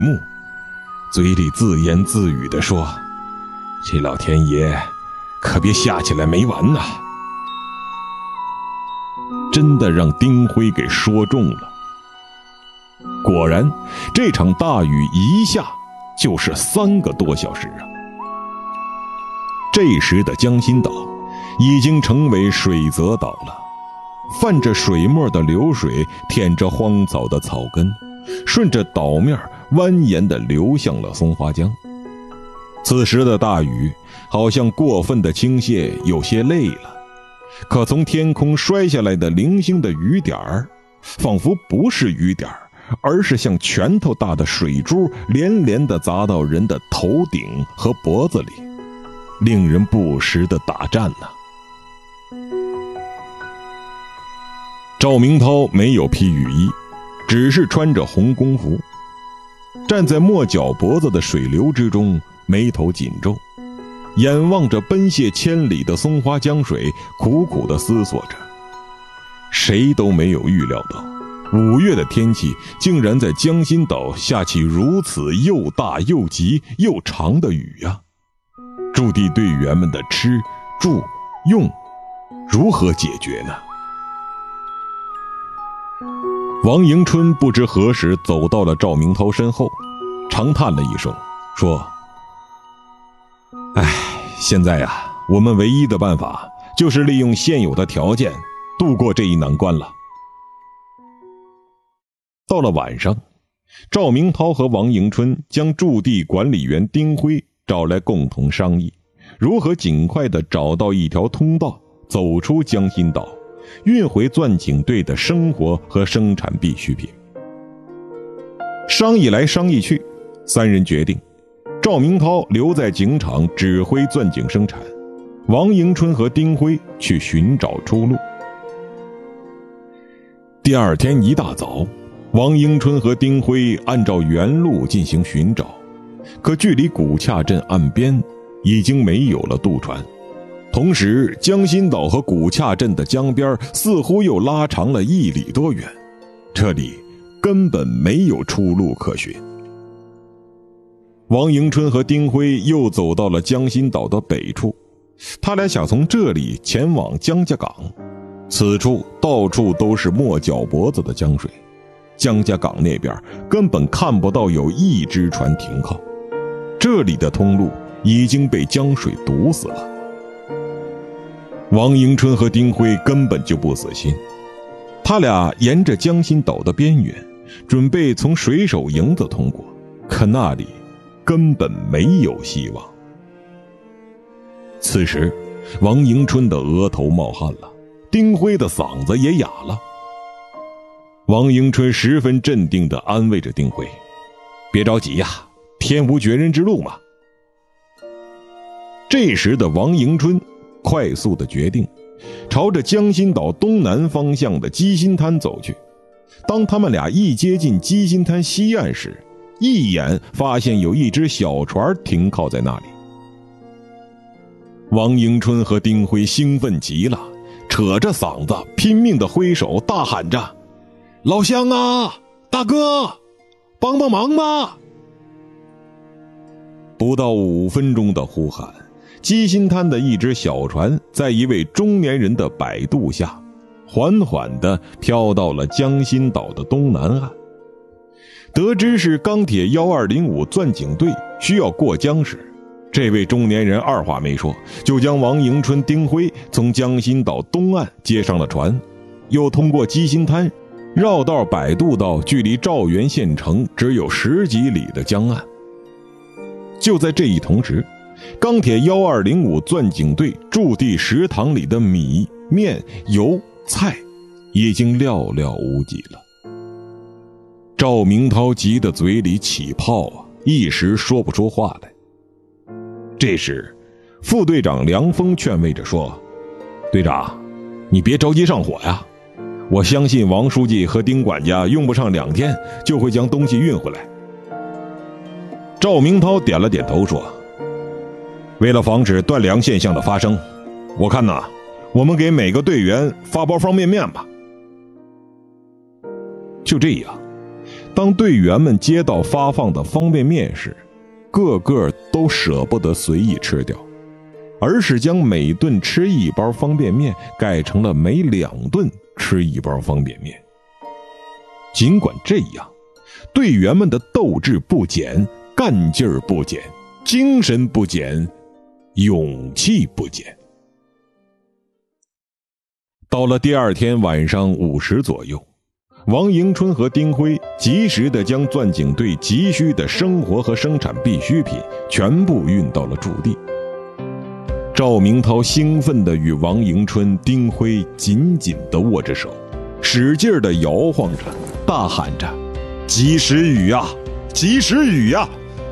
目，嘴里自言自语地说：“这老天爷可别下起来没完呐！”真的让丁辉给说中了。果然，这场大雨一下就是3个多小时啊！这时的江心岛已经成为水泽岛了，泛着水墨的流水舔着荒草的草根，顺着岛面蜿蜒地流向了松花江。此时的大雨好像过分的倾泻，有些累了，可从天空摔下来的零星的雨点儿，仿佛不是雨点儿，而是像拳头大的水珠连连地砸到人的头顶和脖子里，令人不时地打颤呐。赵明涛没有披雨衣，只是穿着红工服，站在没脚脖子的水流之中，眉头紧皱，眼望着奔泻千里的松花江水，苦苦地思索着。谁都没有预料到5月的天气竟然在江心岛下起如此又大又急又长的雨呀！驻地队员们的吃住用如何解决呢？王迎春不知何时走到了赵明涛身后，长叹了一声，说：“现在呀，我们唯一的办法就是利用现有的条件度过这一难关了。”到了晚上，赵明涛和王迎春将驻地管理员丁辉找来共同商议，如何尽快地找到一条通道，走出江心岛，运回钻井队的生活和生产必需品。商议来商议去，3人决定，赵明涛留在井场指挥钻井生产，王迎春和丁辉去寻找出路。第2天一大早，王迎春和丁辉按照原路进行寻找，可距离古洽镇岸边已经没有了渡船，同时江心岛和古洽镇的江边似乎又拉长了1里多远，这里根本没有出路可寻。王迎春和丁辉又走到了江心岛的北处，他俩想从这里前往江家港，此处到处都是没脚脖子的江水，江家港那边根本看不到有一只船停靠，这里的通路已经被江水堵死了。王迎春和丁辉根本就不死心，他俩沿着江心岛的边缘，准备从水手营子通过，可那里根本没有希望。此时，王迎春的额头冒汗了，丁辉的嗓子也哑了。王迎春十分镇定地安慰着丁辉：“别着急呀，天无绝人之路嘛。”这时的王迎春快速地决定朝着江心岛东南方向的鸡心滩走去。当他们俩一接近鸡心滩西岸时，一眼发现有一只小船停靠在那里。王迎春和丁辉兴奋极了，扯着嗓子拼命地挥手大喊着：“老乡啊，大哥，帮帮忙吧！”不到5分钟的呼喊，鸡心滩的一只小船在一位中年人的摆渡下，缓缓地飘到了江心岛的东南岸。得知是钢铁1205钻井队需要过江时，这位中年人二话没说，就将王迎春、丁辉从江心岛东岸接上了船，又通过鸡心滩绕道摆渡到距离赵源县城只有10几里的江岸。就在这一同时，钢铁1205钻井队驻地食堂里的米、面、油、菜已经寥寥无几了。赵明涛急得嘴里起泡啊，一时说不出话来。这时，副队长梁峰劝慰着说：“队长，你别着急上火呀，我相信王书记和丁管家用不上2天就会将东西运回来。”赵明涛点了点头说：“为了防止断粮现象的发生，我看呐，我们给每个队员发包方便面吧。”就这样， 当队员们接到发放的方便面时，个个都舍不得随意吃掉，而是将每顿吃一包方便面改成了每2顿吃一包方便面。尽管这样，队员们的斗志不减，干劲儿不减，精神不减，勇气不减。到了第2天晚上5时左右，王迎春和丁辉及时地将钻井队急需的生活和生产必需品全部运到了驻地。赵明涛兴奋地与王迎春、丁辉紧紧地握着手，使劲地摇晃着，大喊着：“及时雨呀，及时雨呀！”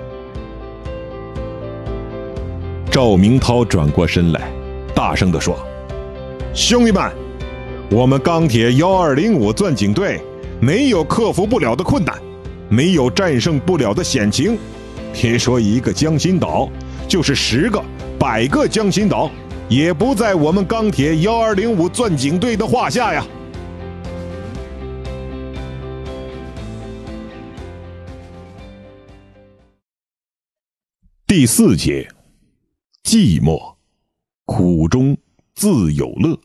赵明涛转过身来，大声地说：“兄弟们，我们钢铁1205钻井队没有克服不了的困难，没有战胜不了的险情。别说一个江心岛，就是10个、100个江心岛，也不在我们钢铁1205钻井队的话下呀！”第4节，寂寞，苦中自有乐。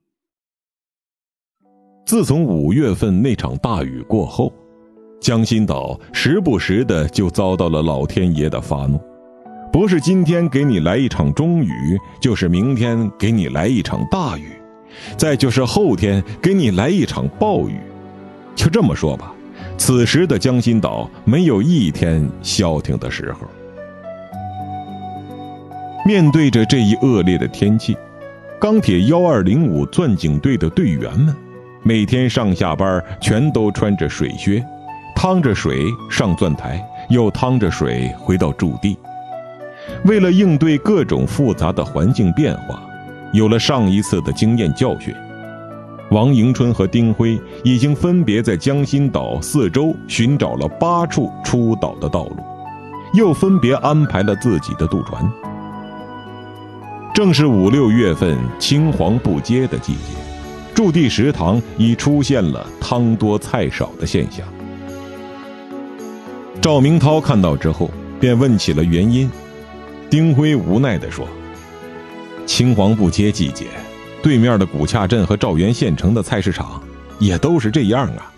自从5月份那场大雨过后，江心岛时不时的就遭到了老天爷的发怒，不是今天给你来一场中雨，就是明天给你来一场大雨，再就是后天给你来一场暴雨。就这么说吧，此时的江心岛没有一天消停的时候。面对着这一恶劣的天气，钢铁1205钻井队的队员们每天上下班全都穿着水靴，趟着水上钻台，又趟着水回到驻地。为了应对各种复杂的环境变化，有了上一次的经验教训，王迎春和丁辉已经分别在江心岛4周寻找了8处出岛的道路，又分别安排了自己的渡船。正是5、6月份青黄不接的季节，驻地食堂已出现了汤多菜少的现象。赵明涛看到之后便问起了原因，丁辉无奈地说：“青黄不接季节，对面的古洽镇和赵源县城的菜市场也都是这样啊。”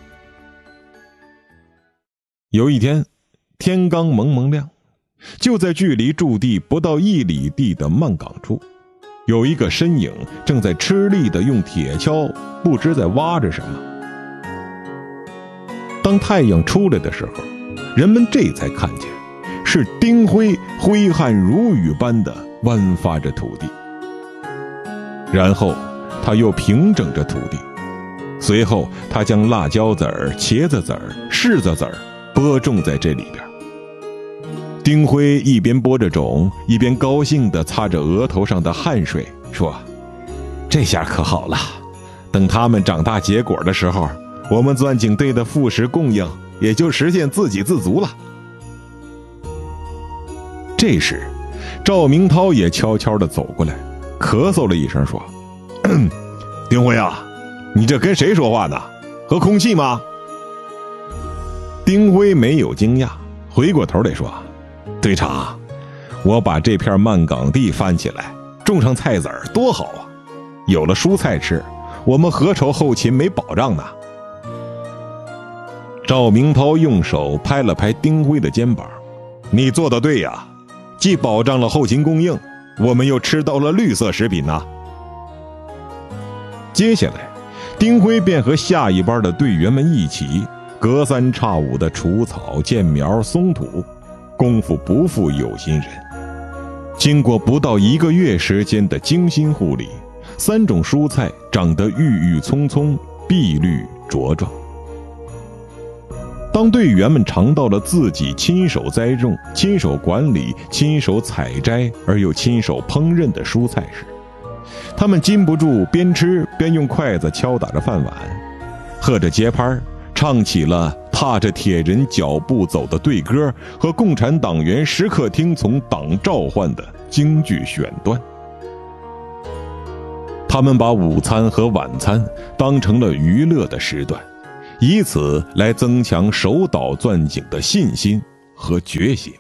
有一天，天刚蒙蒙亮，就在距离驻地不到1里地的漫岗处，有一个身影正在吃力地用铁锹不知在挖着什么。当太阳出来的时候，人们这才看见是丁辉挥汗如雨般地剜发着土地，然后他又平整着土地，随后他将辣椒籽儿、茄子籽儿、柿子籽儿播种在这里边。丁辉一边播着种，一边高兴地擦着额头上的汗水，说：“这下可好了，等他们长大结果的时候，我们钻井队的副食供应也就实现自给自足了。”这时，赵明涛也悄悄地走过来，咳嗽了一声，说：“丁辉啊，你这跟谁说话呢？和空气吗？”丁辉没有惊讶，回过头来说：“队长，我把这片漫岗地翻起来，种上菜籽儿多好啊！有了蔬菜吃，我们何愁后勤没保障呢？”赵明涛用手拍了拍丁辉的肩膀：“你做得对呀，既保障了后勤供应，我们又吃到了绿色食品呐。”接下来，丁辉便和下一班的队员们一起隔三差五的除草、建苗、松土，功夫不负有心人。经过不到1个月时间的精心护理，3种蔬菜长得郁郁葱葱，碧绿茁壮。当队员们尝到了自己亲手栽种、亲手管理、亲手采摘而又亲手烹饪的蔬菜时，他们禁不住边吃边用筷子敲打着饭碗，喝着节拍，唱起了踏着铁人脚步走的队歌和共产党员时刻听从党召唤的京剧选段。他们把午餐和晚餐当成了娱乐的时段， 以此来增强守岛钻井的信心和决心。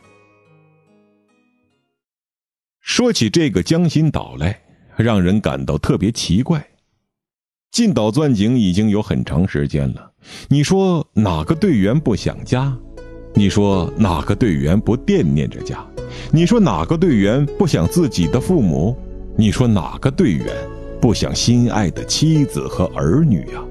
说起这个江心岛来，让人感到特别奇怪。进岛钻井已经有很长时间了，你说哪个队员不想家？你说哪个队员不惦念着家？你说哪个队员不想自己的父母？你说哪个队员不想心爱的妻子和儿女啊？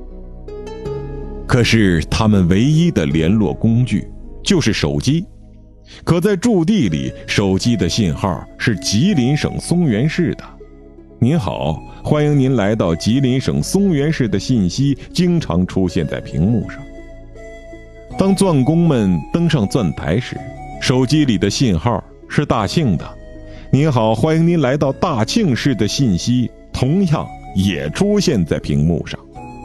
可是他们唯一的联络工具就是手机。可在驻地里，手机的信号是吉林省松原市的。您好，欢迎您来到吉林省松原市的信息经常出现在屏幕上。当钻工们登上钻台时，手机里的信号是大庆的。您好，欢迎您来到大庆市的信息同样也出现在屏幕上。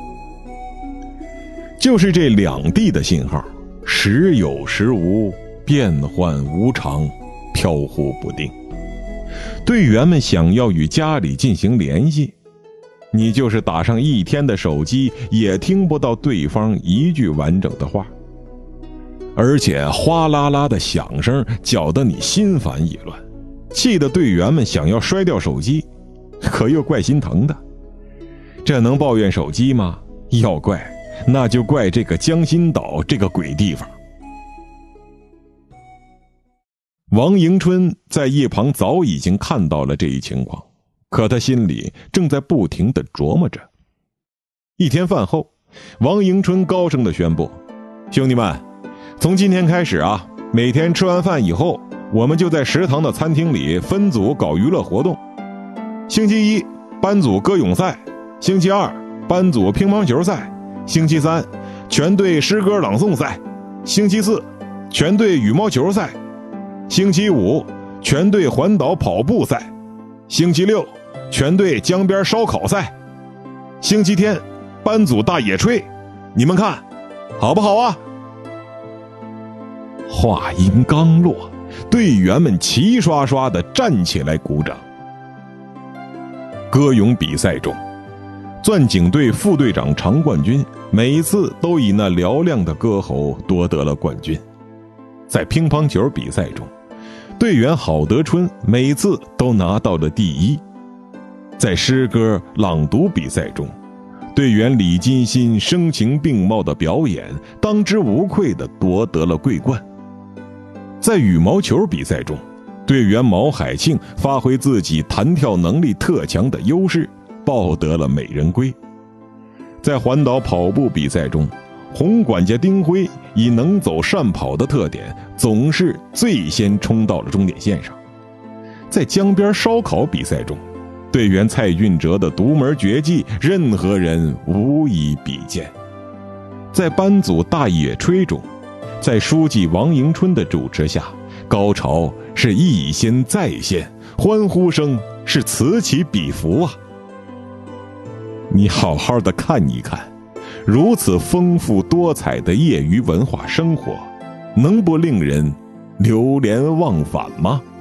就是这两地的信号时有时无，变幻无常，飘忽不定。队员们想要与家里进行联系，你就是打上一天的手机也听不到对方一句完整的话，而且哗啦啦的响声搅得你心烦意乱，气得队员们想要摔掉手机，可又怪心疼的。这能抱怨手机吗？要怪那就怪这个江心岛这个鬼地方。王迎春在一旁早已经看到了这一情况，可他心里正在不停地琢磨着。一天饭后，王迎春高声地宣布：兄弟们，从今天开始啊，每天吃完饭以后，我们就在食堂的餐厅里分组搞娱乐活动。星期一，班组歌咏赛；星期二，班组乒乓球赛；星期三，全队诗歌朗诵赛；星期四，全队羽毛球赛；星期五，全队环岛跑步赛；星期六，全队江边烧烤赛；星期天，班组大野炊。你们看，好不好啊？话音刚落，队员们齐刷刷地站起来鼓掌。歌咏比赛中，钻井队副队长常冠军每次都以那嘹亮的歌喉夺得了冠军。在乒乓球比赛中，队员郝德春每次都拿到了第一。在诗歌朗读比赛中，队员李金新声情并茂的表演当之无愧地夺得了桂冠。在羽毛球比赛中，队员毛海庆发挥自己弹跳能力特强的优势，抱得了美人归。在环岛跑步比赛中，红管家丁辉以能走善跑的特点，总是最先冲到了终点线上。在江边烧烤比赛中，队员蔡俊哲的独门绝技，任何人无以比肩。在班组大野炊中，在书记王迎春的主持下，高潮是一掀再现，欢呼声是此起彼伏啊！你好好的看一看，如此丰富多彩的业余文化生活，能不令人流连忘返吗？